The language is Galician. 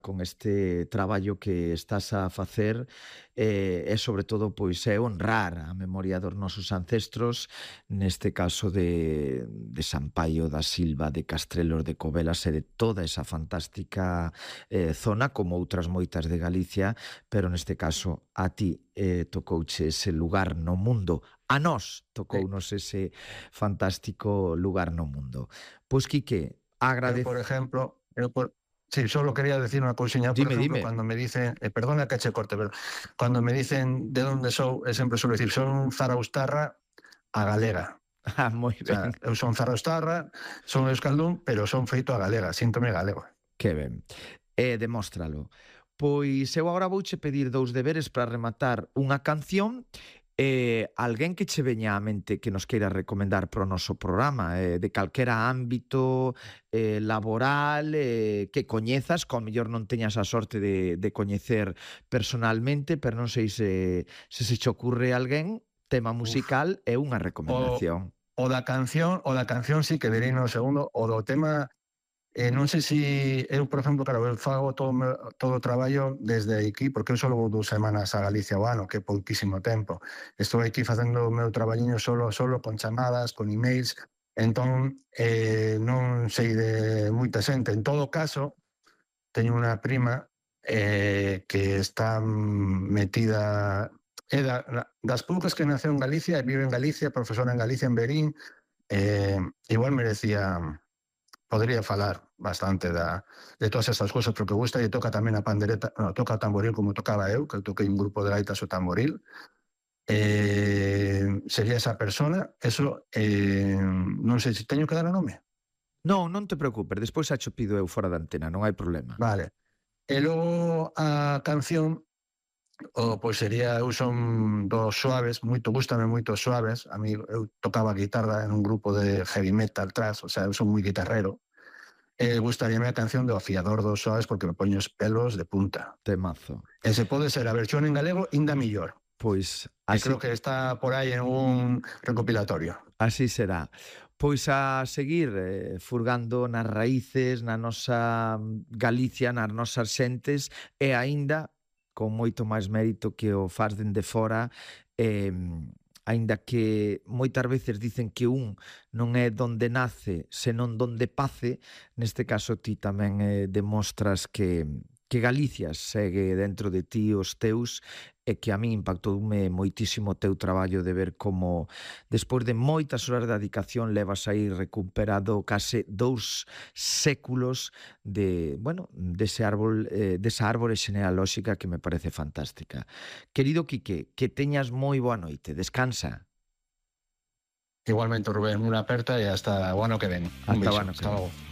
con este traballo que estás a facer e sobre todo pois é honrar a memoria dos nosos ancestros, neste caso de Sampaio da Silva, de Castrelos de Covelas e de toda esa fantástica zona, como outras moitas de Galicia, pero neste caso a ti tocouche ese lugar no mundo, a nós Sí. tocounos ese fantástico lugar no mundo. Pois Quique, Eu, por ejemplo, sí, solo quería decir una cousiña. Por Dime, ejemplo, dime. cuando me dicen, perdona que che corte, pero cuando me dicen de onde sou, sempre suelo decir, son zaraustarra a galega. Ah, moi O ben. sea, eu son zaraustarra, son euskaldún, pero son feito a galega, síntome galego. Que ben. Demóstralo. Pois eu agora vouche pedir 2 deberes para rematar unha canción alguén que che veña á mente que nos queira recomendar para o noso programa, de calquera ámbito laboral, que coñezas, que ao mellor non teñas a sorte de coñecer personalmente, pero non sei se che ocurre alguén, tema musical e unha recomendación. O da canción sí que direi no segundo, o do tema. Non sei se eu, por exemplo, claro, eu fago todo o traballo desde aquí, porque eu só vou 2 semanas a Galicia ao ano, que é pouquísimo tempo. Estou aquí facendo o meu traballiño solo, con chamadas, con emails, entón non sei de moita xente. En todo caso, teño unha prima que está metida, é das poucas que naceu en Galicia e vive en Galicia, profesora en Galicia, en Verín, igual merecía. Podría falar bastante de todas estas cousas, porque gusta e toca tamén a pandereta, no, toca o tamboril como tocaba eu, que eu toquei un grupo de gaitas o tamboril. Sería esa persona, eso, non sei se teño que dar o nome. Non, non te preocupes, despois xa cho pido eu fora da antena, non hai problema. Vale. E logo a canción, pois sería, eu son dos Suaves, gústame moito Suaves, a mí eu tocaba guitarra en un grupo de heavy metal thrash, o sea, eu son moi guitarrero. Gustaríame a canción do Afiador dos Suaves porque me poño os pelos de punta. Temazo. E se pode ser a versión en galego, inda millor. Pois así, creo que está por aí en un recopilatorio. Así será. Pois a seguir furgando nas raíces, na nosa Galicia, nas nosas xentes e aínda con moito máis mérito que o faz dende fora, aínda que moitas veces dicen que un non é donde nace, senón donde pace, neste caso ti tamén demostras que Galicia segue dentro de ti os teus e que a mí impactoume moitísimo o teu traballo de ver como despois de moitas horas de dedicación levas aí recuperado case 2 séculos de, bueno, desa árbore xenealóxica que me parece fantástica. Querido Quique, que teñas moi boa noite, descansa. Igualmente, Rubén, unha aperta e hasta o ano que ven. Un beijo. Hasta o ano que ven.